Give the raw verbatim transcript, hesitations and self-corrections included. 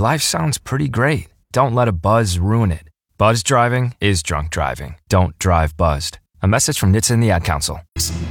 your life sounds pretty great. Don't let a buzz ruin it. Buzz driving is drunk driving. Don't drive buzzed. A message from N H T S A and the Ad Council.